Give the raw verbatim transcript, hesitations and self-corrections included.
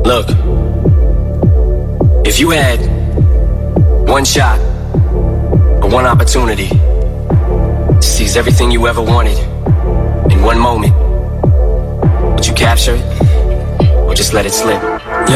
Look, if you had one shot or one opportunity to seize everything you ever wanted in one moment, would you capture it or just let it slip? Yo,